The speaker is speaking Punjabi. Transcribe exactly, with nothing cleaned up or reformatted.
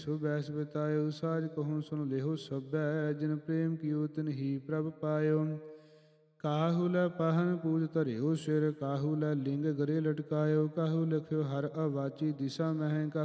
ਸੋ ਬੈਸ ਬਿਤਾਇਓ ਸਾਜ ਕਹੂੰ ਸੁਨ ਲਿਹੋ ਸਭੈ ਜਿਨ ਪ੍ਰੇਮ ਕੀਓ ਤਿਨ ਹੀ ਪ੍ਰਭ ਪਾਇਓ। ਕਾਹੂ ਲੈ ਪਾਹਨ ਪੂਜ ਧਰਿਓ ਸਿਰ ਕਾਹੂ ਲੈ ਲਿੰਗ ਗਰੇ ਲਟਕਾਇਓ ਕਾਹੂ ਲਿਖਿਓ ਹਰ ਅਵਾਚੀ ਦਿਸ਼ਾ ਮਹਿ